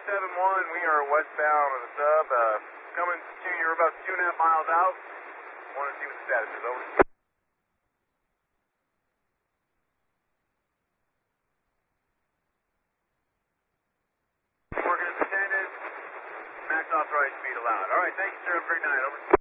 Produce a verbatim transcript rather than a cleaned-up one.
seven one, we are westbound on the sub, uh, coming to you, we're about two and a half miles out. Want to see what the status is, over. Working as intended, max authorized speed allowed. Alright, thank you sir, have a great night, over.